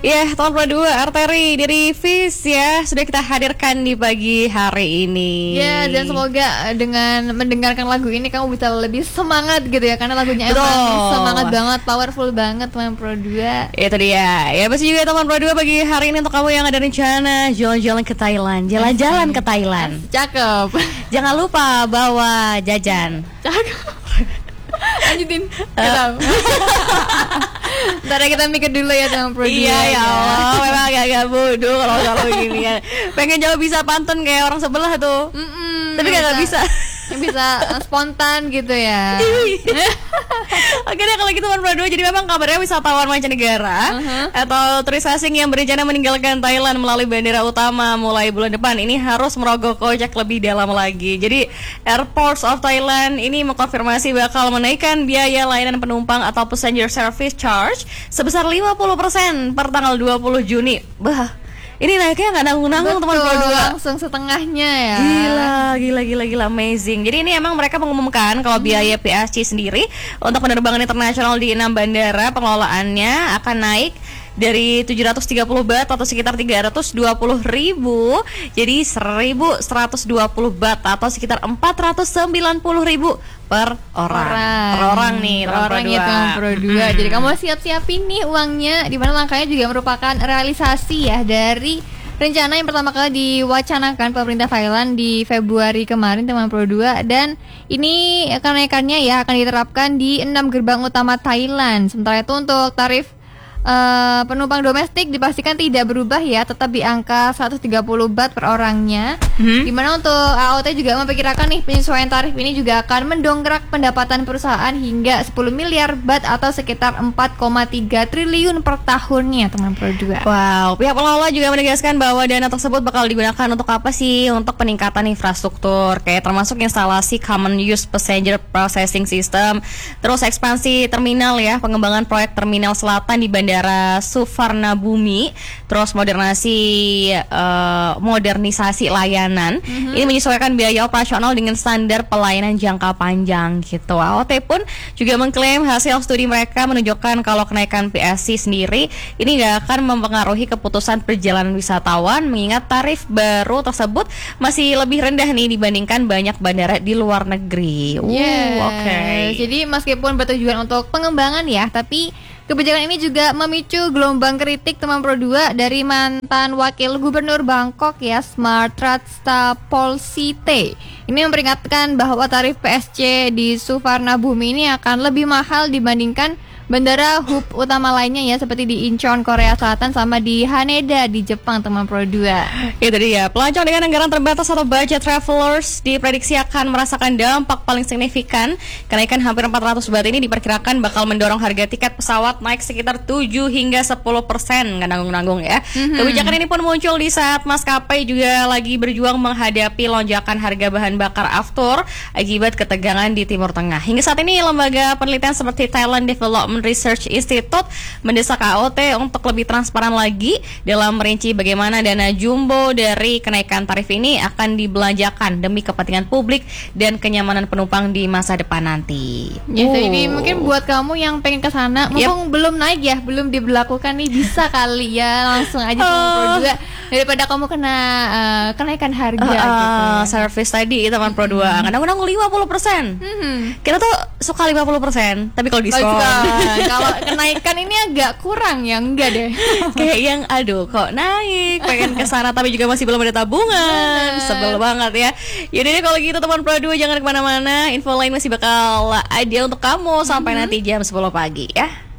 Ya, tahun Pro 2 Arteri dari Fis ya sudah kita hadirkan di pagi hari ini. Ya, dan semoga dengan mendengarkan lagu ini kamu bisa lebih semangat gitu ya, karena lagunya emang semangat banget, powerful banget teman Pro 2. Itu dia. Ya, masih juga teman Pro 2 pagi hari ini untuk kamu yang ada rencana jalan-jalan ke Thailand, jalan-jalan ke Thailand. Cakep. Jangan lupa bawa jajan. Cakep. Lanjutin. Ntar kita mikir dulu ya teman Pro 2. Iya ya Allah, memang agak bodoh kalau gini ya. Pengen jauh bisa pantun kayak orang sebelah tuh. Tapi gak bisa. Bisa spontan gitu ya. Oke deh kalau gitu teman Pro 2. Jadi memang kabarnya wisatawan mancanegara atau turis asing yang berencana meninggalkan Thailand melalui bandara utama mulai bulan depan ini harus merogoh kocek lebih dalam lagi. Jadi Airports of Thailand ini mengkonfirmasi bakal menaikkan biaya layanan penumpang atau passenger service charge sebesar 50% per tanggal 20 Juni. Ini naiknya nggak nanggung-nanggung teman Pro 2. Langsung setengahnya ya. Gila amazing. Jadi ini emang mereka mengumumkan kalau biaya PSC sendiri untuk penerbangan internasional di 6 bandara pengelolaannya akan naik dari 730 baht atau sekitar 320.000 jadi 1.120 baht atau sekitar 490.000 per orang nih per orang ya teman Pro 2. Jadi kamu siap-siapin nih uangnya, di mana langkahnya juga merupakan realisasi ya dari rencana yang pertama kali diwacanakan pemerintah Thailand di Februari kemarin teman Pro 2, dan ini kenaikannya ya akan diterapkan di 6 gerbang utama Thailand. Sementara itu untuk tarif penumpang domestik dipastikan tidak berubah ya, tetap di angka 130 baht per orangnya. Dimana untuk AOT juga memperkirakan nih penyesuaian tarif ini juga akan mendongkrak pendapatan perusahaan hingga 10 miliar baht atau sekitar 4,3 triliun per tahunnya teman Pro 2. Wow, pihak pengelola juga menegaskan bahwa dana tersebut bakal digunakan untuk apa sih? Untuk peningkatan infrastruktur kayak termasuk instalasi Common Use Passenger Processing System, terus ekspansi terminal ya, pengembangan proyek terminal selatan di Bandara Suvarnabhumi, terus modernisasi layanan. Ini menyesuaikan biaya operasional dengan standar pelayanan jangka panjang gitu. AOT pun juga mengklaim hasil studi mereka menunjukkan kalau kenaikan PSC sendiri ini gak akan mempengaruhi keputusan perjalanan wisatawan, mengingat tarif baru tersebut masih lebih rendah nih dibandingkan banyak bandara di luar negeri. Jadi meskipun bertujuan untuk pengembangan ya, tapi kebijakan ini juga memicu gelombang kritik teman Pro 2 dari mantan wakil gubernur Bangkok ya, Smart Ratstapolsite. Ini memperingatkan bahwa tarif PSC di Suvarnabhumi ini akan lebih mahal dibandingkan bandara hub utama lainnya ya, seperti di Incheon Korea Selatan sama di Haneda di Jepang teman Pro 2. Itu dia, pelancong dengan anggaran terbatas atau budget travelers diprediksi akan merasakan dampak paling signifikan. Kenaikan hampir 400 baht ini diperkirakan bakal mendorong harga tiket pesawat naik sekitar 7 hingga 10%, nggak nanggung-nanggung ya. Kebijakan ini pun muncul di saat maskapai juga lagi berjuang menghadapi lonjakan harga bahan bakar aftur akibat ketegangan di Timur Tengah. Hingga saat ini lembaga penelitian seperti Thailand Development Research Institute mendesak AOT untuk lebih transparan lagi dalam merinci bagaimana dana jumbo dari kenaikan tarif ini akan dibelanjakan demi kepentingan publik dan kenyamanan penumpang di masa depan nanti. Jadi mungkin buat kamu yang pengen ke sana, mumpung belum naik ya, belum diberlakukan nih, bisa kali ya langsung aja Pro 2 daripada kamu kena kenaikan harga gitu. Service tadi teman Pro 2 kadang-kadang 50%. Kita tuh suka 50%, tapi kalau diskon kalau kenaikan ini agak kurang ya, enggak deh. Kayak yang aduh kok naik, pengen kesana tapi juga masih belum ada tabungan. Sebel banget ya. Yaudah deh kalau gitu teman Pro 2 jangan kemana-mana, info lain masih bakal ada untuk kamu sampai nanti jam 10 pagi ya.